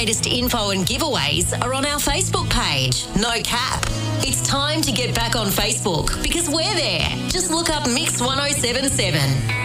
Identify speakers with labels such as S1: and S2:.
S1: latest info and giveaways are on our Facebook page. No cap. It's time to get back on Facebook because we're there. Just look up Mix 1077.